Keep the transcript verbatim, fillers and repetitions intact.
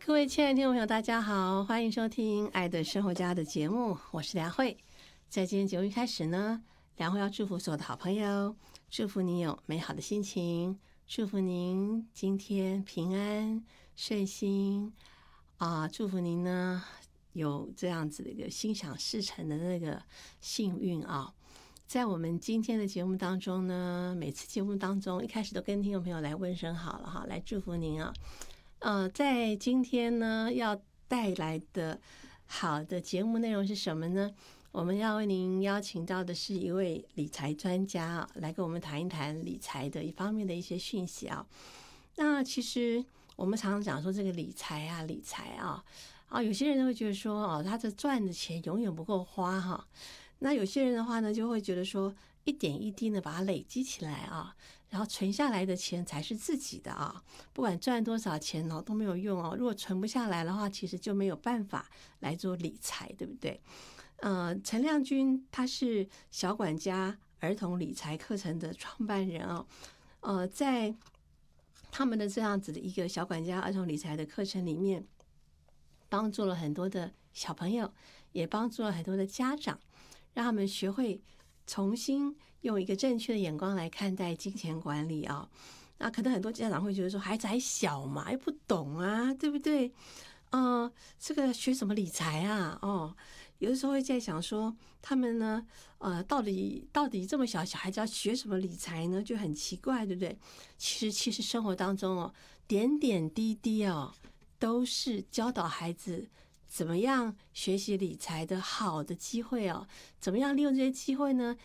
各位亲爱的听众朋友，大家好，欢迎收听《爱的生活家》的节目，我是梁慧。在今天节目一开始呢，梁慧要祝福所有的好朋友，祝福你有美好的心情，祝福您今天平安顺心啊，祝福您呢有这样子的一个心想事成的那个幸运啊。在我们今天的节目当中呢，每次节目当中一开始都跟听众朋友来问声好了哈，来祝福您啊。呃，在今天呢要带来的好的节目内容是什么呢？我们要为您邀请到的是一位理财专家啊，来跟我们谈一谈理财的一方面的一些讯息啊。那其实我们常常讲说这个理财啊，理财啊，啊，有些人会觉得说哦，他这赚的钱永远不够花哈。那有些人的话呢，就会觉得说一点一滴的把它累积起来啊，然后存下来的钱才是自己的啊，不管赚多少钱哦都没有用哦，如果存不下来的话，其实就没有办法来做理财，对不对？呃，陈亮君他是小管家儿童理财课程的创办人哦，呃，在他们的这样子的一个小管家儿童理财的课程里面，帮助了很多的小朋友，也帮助了很多的家长，让他们学会重新用一个正确的眼光来看待金钱管理啊。那可能很多家长会觉得说，孩子还小嘛，又不懂啊，对不对？呃，这个学什么理财啊？哦，有的时候会在想说，他们呢，呃，到底到底这么小小孩子要学什么理财呢？就很奇怪，对不对？其实，其实生活当中哦，点点滴滴哦，都是教导孩子怎么样学习理财的好的机会哦。怎么样利用这些机会呢？